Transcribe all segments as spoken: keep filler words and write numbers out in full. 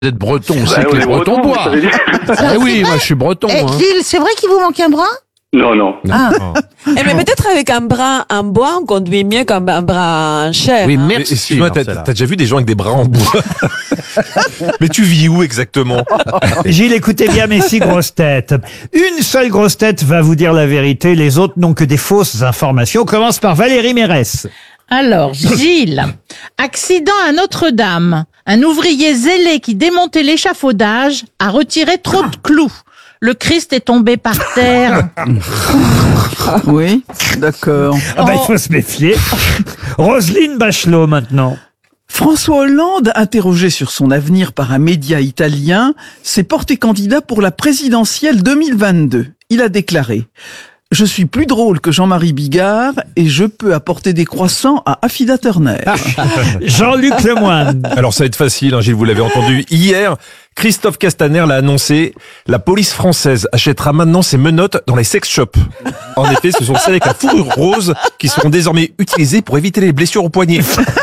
Vous êtes breton, on Bah, sait que on les est bretons breton, boivent. ça veut dire- Eh oui, moi je suis breton. Eh, hein. Gilles, c'est vrai qu'il vous manque un bras? Non, non. Ah. Eh, mais peut-être avec un bras en bois, on conduit mieux qu'un un bras en chair. Oui, hein. Mais merci. excuse-moi, t'as, Marcella. t'as déjà vu des gens avec des bras en bois? Mais tu vis où exactement? Gilles, écoutez bien mes six grosses têtes. Une seule grosse tête va vous dire la vérité, les autres n'ont que des fausses informations. On commence par Valérie Mérès. Alors, Gilles, accident à Notre-Dame. Un ouvrier zélé qui démontait l'échafaudage a retiré trop de clous. Le Christ est tombé par terre. Oui, d'accord. Ah bah, il Oh. faut se méfier. Roselyne Bachelot maintenant. François Hollande, interrogé sur son avenir par un média italien, s'est porté candidat pour la présidentielle deux mille vingt-deux. Il a déclaré « Je suis plus drôle que Jean-Marie Bigard et je peux apporter des croissants à Affida Turner. Jean-Luc Lemoyne. Alors ça va être facile, hein, Gilles, vous l'avez entendu. Hier, Christophe Castaner l'a annoncé, la police française achètera maintenant ses menottes dans les sex shops. En effet, ce sont celles avec la fourrure rose qui seront désormais utilisées pour éviter les blessures au poignet.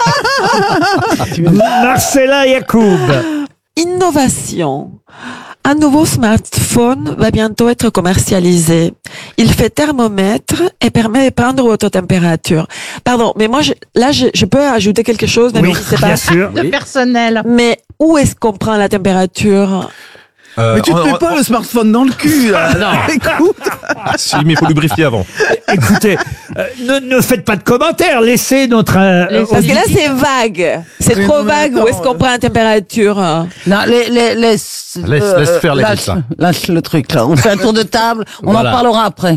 Marcella Yacoub. Innovation. Un nouveau smartphone va bientôt être commercialisé. Il fait thermomètre et permet de prendre votre température. Pardon, mais moi, je, là, je, je peux ajouter quelque chose, même Oui, si c'est bien pas. sûr. De personnel. Mais où est-ce qu'on prend la température? Euh, Mais tu te en- mets en- pas le smartphone dans le cul, là. Écoute. Si, mais il faut lubrifier avant. Écoutez, euh, ne, ne faites pas de commentaires, laissez notre... euh, Parce que là, c'est vague. C'est Oui, trop mais vague. attends, Où est-ce qu'on euh, prend la température? Non, les, les, laisse, Laisse- laisse faire les lâche, comme lâche le truc, là. On fait un tour de table, on Voilà. en parlera après.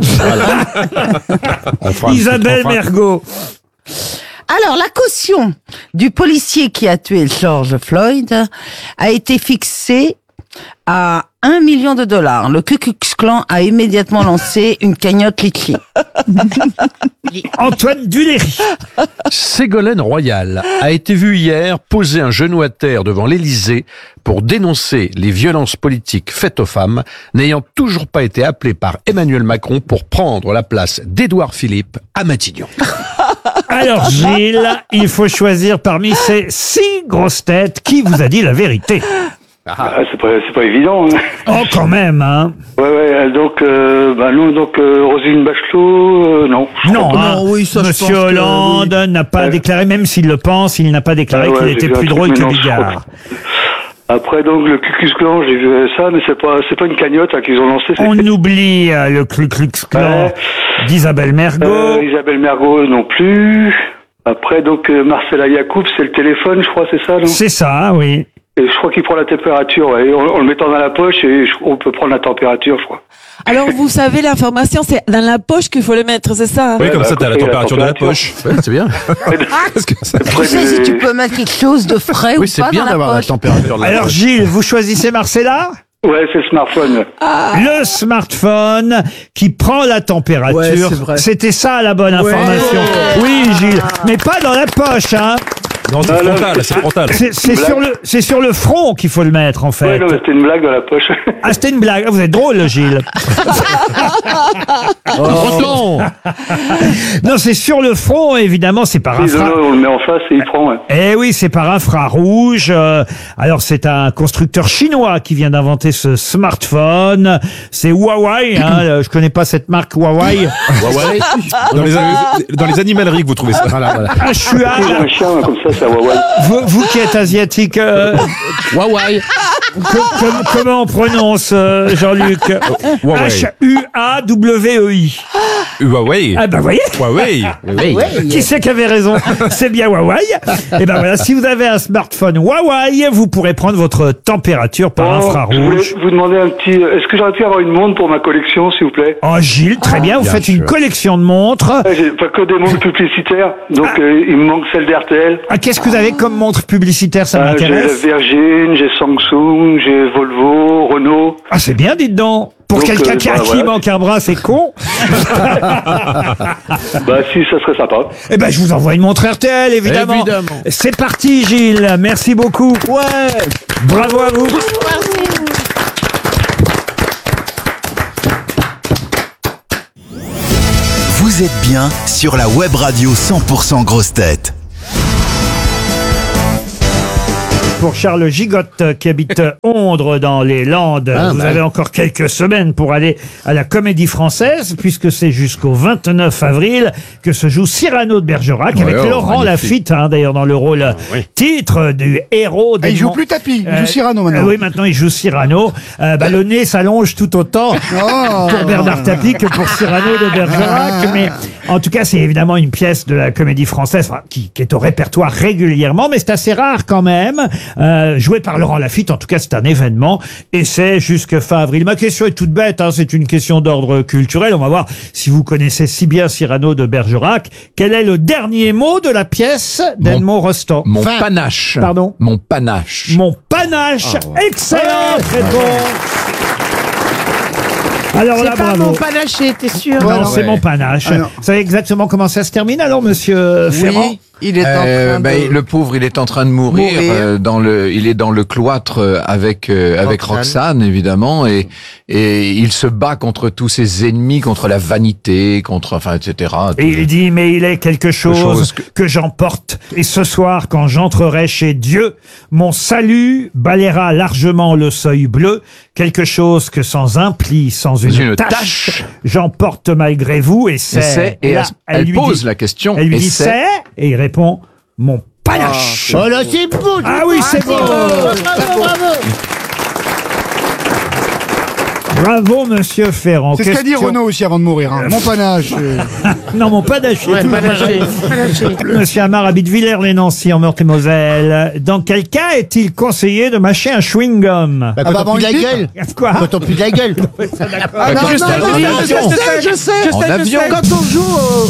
On fera un Isabelle petit- on fera- Mergo. Alors, la caution du policier qui a tué George Floyd a été fixée à un million de dollars. Le Ku Klux Klan a immédiatement lancé une cagnotte litchi. Antoine Duléry. Ségolène Royal a été vue hier poser un genou à terre devant l'Élysée pour dénoncer les violences politiques faites aux femmes, n'ayant toujours pas été appelée par Emmanuel Macron pour prendre la place d'Édouard Philippe à Matignon. Alors Gilles, il faut choisir parmi ces six grosses têtes qui vous a dit la vérité. Ah, c'est pas, c'est pas évident. Hein. Oh, quand même, hein. Ouais, ouais. Donc, euh, bah nous, donc euh, Roselyne Bachelot, euh, non. Non, hein. Non, oui, ça, je Monsieur pense que Hollande n'a pas Ouais. déclaré, même s'il le pense, il n'a pas déclaré Ah ouais, qu'il j'ai était vu un plus truc, drôle mais que non, je crois Bigard. Après, donc le Ku Klux Klan, j'ai vu ça, mais c'est pas, c'est pas une cagnotte hein, qu'ils ont lancée. c'est- On oublie euh, le Ku Klux Klan Ouais. d'Isabelle Mergo. Euh, Isabelle Mergo non plus. Après, donc euh, Marcella Yacoub, c'est le téléphone, je crois, c'est ça, non? C'est ça, oui. Et je crois qu'il prend la température, ouais, en, en le mettant dans la poche, et je- on peut prendre la température, je crois. Alors, vous savez, l'information, c'est dans la poche qu'il faut le mettre, c'est ça? hein? Oui, Ouais, comme bah, ça, t'as la après, la température de la température. poche. Ouais, c'est bien. Parce que ça- Après, Tu sais si les- tu peux mettre quelque chose de frais Oui, ou c'est pas bien dans la d'avoir la poche. température de la Alors poche. Gilles, vous choisissez Marcella? Ouais, c'est le smartphone. Le smartphone qui prend la Ouais, température. c'est vrai. C'était ça la bonne Ouais. information. Oui, Gilles, mais pas dans la poche, hein. Non, c'est Ah, là, frontal, c'est frontal. C'est c'est Blague. sur le, c'est sur le front qu'il faut le mettre en Ouais, fait. non, mais c'était une blague dans la poche. Ah, c'était une blague. Vous êtes drôle, Gilles. Breton. Non, c'est sur le front, évidemment, c'est par Désolé, infra. on le met en face et il prend, ouais. Eh oui, c'est par infrarouge. Euh, alors, c'est un constructeur chinois qui vient d'inventer ce smartphone. C'est Huawei. Hein. Euh, Je connais pas cette marque Huawei. Huawei. Dans les, dans les animaleries que vous trouvez ça. Voilà, voilà. Ah, je suis J'ai à- un chien, comme ça, c'est à Huawei. vous, vous qui êtes asiatique, euh, Huawei. com- com- comment on prononce, euh, Jean-Luc? Huawei. H U A W E I. Huawei. Ah, bah, vous voyez? Huawei. Oui. Qui c'est qui avait raison? C'est bien Huawei. Et ben voilà, si vous avez un smartphone Huawei, vous pourrez prendre votre température par Oh, je voulais infrarouge. vous demander un petit... Est-ce que j'aurais pu avoir une montre pour ma collection, s'il vous plaît? Oh Gilles, très bien, vous bien faites une sûr. collection de montres. Ouais, j'ai pas que des montres publicitaires, donc euh, il me manque celle d'R T L. Ah, qu'est-ce que vous avez comme montre publicitaire, ça Ah, j'ai m'intéresse? Virgin, j'ai Samsung, j'ai Volvo, Renault. Ah, c'est bien, dites donc. Pour Donc, quelqu'un euh, qui, a- bah, qui voilà. manque un bras, c'est con. Bah si, ça serait sympa. Eh ben, je vous envoie une montre R T L, évidemment. Évidemment. C'est parti, Gilles. Merci beaucoup. Ouais. Bravo à vous. Vous êtes bien sur la web radio cent pour cent Grosses Têtes. pour Charles Gigotte qui habite Ondres dans les Landes. Ah, Vous bah. avez encore quelques semaines pour aller à la Comédie Française puisque c'est jusqu'au vingt-neuf avril que se joue Cyrano de Bergerac Ouais, avec oh, Laurent magnifique. Lafitte, hein, d'ailleurs dans le rôle Ah, oui. titre du héros. Ah, il joue d'Edmond- plus tapis, il Euh, joue Cyrano maintenant. euh, oui, maintenant il joue Cyrano. Euh, bah, le nez s'allonge tout autant Oh. pour Bernard Tapie que pour Cyrano de Bergerac. Mais en tout cas, c'est évidemment une pièce de la Comédie Française enfin, qui, qui est au répertoire régulièrement, mais c'est assez rare quand même. Euh, joué par Laurent Lafitte, en tout cas, c'est un événement et c'est jusque fin avril. Ma question est toute bête, hein, c'est une question d'ordre culturel. On va voir si vous connaissez si bien Cyrano de Bergerac. Quel est le dernier mot de la pièce d'Edmond Rostand? Mon panache. Pardon? Mon panache. Mon panache. Excellente réponse. Alors là, C'est pas bravo. mon panaché, t'es sûr? Non, non. c'est Ouais. mon panache. Ah, non. Vous savez exactement comment ça se termine alors, monsieur Ferrand? Oui, il est en Euh, train ben, de... Le pauvre, il est en train de mourir. Mourir. euh, dans le, il est dans le cloître euh, avec euh, avec Roxane. Roxane, évidemment, et et il se bat contre tous ses ennemis, contre la vanité, contre enfin, et cetera. Et il dit, mais il est quelque chose, chose que, que- j'emporte. Et ce soir, quand j'entrerai chez Dieu, mon salut balayera largement le seuil bleu. Quelque chose que sans un pli, sans une, Une tache, tache. j'emporte malgré vous. Et Et c'est... c'est et là, elle, elle lui pose dit- la question. Elle lui et dit c'est- c'est, et il répond, mon panache. Oh là, c'est beau. Ah oui, c'est beau. Bravo, monsieur Ferrand. C'est ce qu'a dit Question- Renaud aussi avant de mourir. Hein. Mon panache. euh. Non, mon panache. Ouais, panaché, panaché. Monsieur Amar habite Villers-les-Nancy en Meurthe-et-Moselle. Dans quel cas est-il conseillé de mâcher un chewing-gum? Ah bah, bon, il dit- Quoi? Quand on pue de la gueule. Ah non, je non, sais, non, en non, avion. je sais, je sais. En avion. Quand on joue au,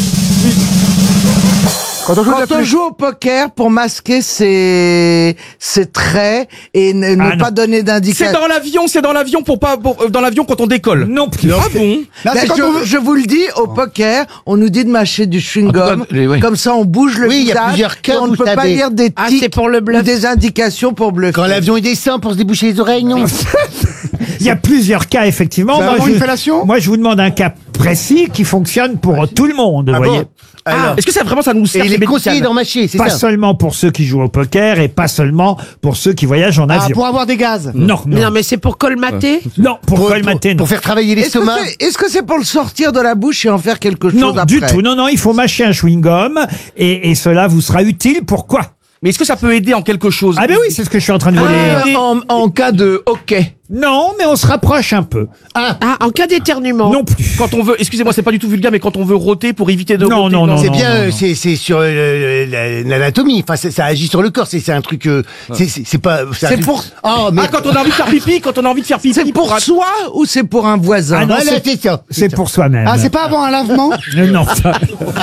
Quand on joue de la quand on flèche. joue au poker pour masquer ses, ses traits et ne, ne Ah, non. pas donner C'est d'indication. dans l'avion, c'est dans l'avion pour pas pour- euh, dans l'avion quand on décolle. Non plus. Ah bon? Non, Ben, c'est quand on je, veut- je vous le dis, au poker, on nous dit de mâcher du chewing-gum. Ah, oui. Comme ça, on bouge le Oui, il y a visage. plusieurs cas, et on ne vous peut pas savez. dire des Ah, tics c'est pour le ou bluff. des indications pour bluffer. Quand l'avion il descend pour se déboucher les oreilles, non. Il y a plusieurs cas, effectivement. C'est vraiment je, une fellation moi, je vous demande un cas précis qui fonctionne pour tout le monde, Ah vous bon voyez. Alors. Est-ce que ça vraiment ça nous sert? Et il c'est est médical. conseillé d'en mâcher, c'est Pas ça. seulement pour ceux qui jouent au poker et pas seulement pour ceux qui voyagent en Ah, avion. pour avoir des gaz. Non, non, Non, mais c'est pour colmater. non, pour, Pour, colmater, pour, non. pour faire travailler Est-ce que l'estomac. c'est est-ce que c'est pour le sortir de la bouche et en faire quelque chose Non, après? du tout. Non, non, il faut mâcher un chewing-gum et, et cela vous sera utile. Pourquoi? Mais est-ce que ça peut aider en quelque chose? Ah ben oui, c'est ce que je suis en train de vous dire. Euh, en, en cas de hockey. Non, mais on se rapproche un peu. Ah, en cas d'éternuement. Non plus. Quand on veut, excusez-moi, c'est pas du tout vulgaire, mais quand on veut rôter pour éviter de Non, rôter non, dans- non, C'est non, bien, non, euh, non. c'est c'est sur euh, la- l'anatomie. Enfin, c'est- ça agit sur le corps. C'est c'est un truc. euh, c'est c'est c'est pas. un C'est truc- pour- Oh, mais Ah, quand on a envie de faire pipi, quand on a envie de faire pipi. C'est pour soi ou c'est pour un voisin? Ah non, Voilà, c'est- c'est ça. C'est pour soi-même. Ah, c'est pas avant un lavement. Euh, Non, ça-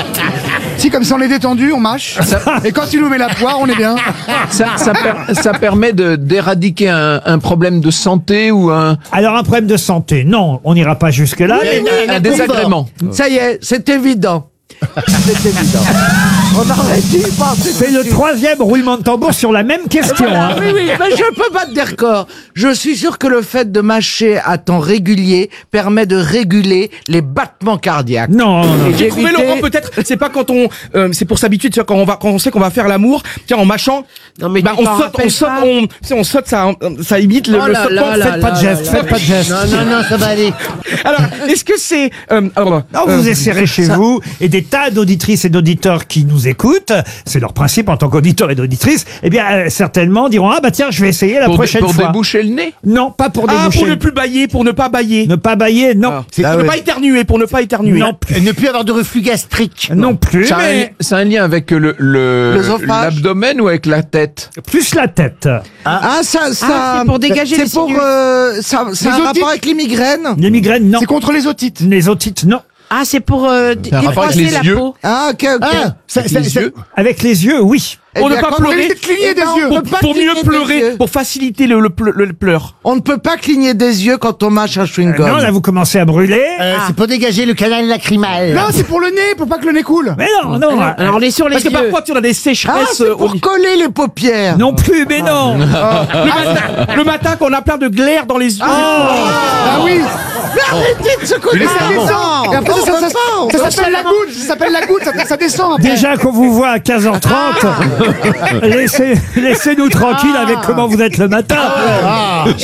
Si comme ça on est détendu, on mâche. Et quand il nous met la poire, on est bien. Ça, ça, per- ça permet de d'éradiquer un, un problème de santé ou un, Alors un problème de santé, non, on n'ira pas jusque-là. mais- un désagrément. Ça y est, c'est évident. C'est évident. On aurait dû y penser. C'est le troisième roulement de tambour sur la même question. Voilà, hein. oui, oui, mais je peux pas te dire record. Je suis sûr que le fait de mâcher à temps régulier permet de réguler les battements cardiaques. Non, non, non. Et J'ai trouvé d'éviter- Laurent, peut-être, c'est pas quand on, euh, c'est pour s'habituer, tu vois, quand on va, quand on sait qu'on va faire l'amour, tiens, en mâchant, Non, mais bah, tu on t'en saute, on rappelles saute, pas on, tu sais, on saute, ça, ça imite le, Oh le là sautement. là là Faites pas de là geste, là faites pas de geste. Non, non, non, ça va aller. Alors, est-ce que c'est, euh, alors, Non, euh, vous essayerez chez vous, et des tas d'auditrices et d'auditeurs qui nous écoutent, c'est leur principe en tant qu'auditeurs et d'auditrices, eh bien, euh, certainement diront, ah bah tiens, je vais essayer la Pour, dé- prochaine pour fois. déboucher le nez. Non, pas pour ah, déboucher. pour ne plus bailler, pour ne pas bailler. Ne pas bailler, non. Ah. C'est- pour ne pas éternuer, pour ne pas éternuer. Non plus. Et ne plus avoir de reflux gastrique. Non plus, Ça a, un, mais ça a un lien avec le le- L'œsophage. l'abdomen ou avec la tête. plus la tête. Ah, ça, ça. Ah, c'est pour dégager les C'est pour, sinus. euh, ça, ça a un otites. rapport avec les migraines? Les migraines, non. C'est contre les otites. Les otites, non. Ah, c'est pour euh, d- un rapport avec défroisser les la yeux. peau. Ah, ok, ok. Ah, ça, Avec ça, les ça- yeux. Avec les yeux, oui. Eh Pour ne bien, pas quand- pleurer. éviter de cligner Eh des ben, yeux. on Pour, peut pas pour cligner mieux des pleurer, yeux. pour faciliter le, le, ple- le pleur. On ne peut pas cligner des yeux quand on mâche un chewing-gum. Non, là, vous commencez à brûler. Euh, C'est pour dégager le canal lacrymal. Non, c'est pour le nez, pour pas que le nez coule. Mais non, non. euh, Alors, on est sur les Parce que yeux. parfois, tu as des Ah, sécheresses c'est euh, au- pour coller les paupières. Non plus, mais non. le, matin, le matin, quand on a plein de glaire dans les yeux. Ah oui. Mais arrêtez de se coller Ça les descend. dents. Et après, On ça, peut ça, pas, on ça peut s'appelle pas. la goutte. Ça s'appelle la goutte. Ça, ça descend après. Déjà qu'on vous voit à quinze heures trente, Laissez, laissez-nous tranquilles avec comment vous êtes le matin.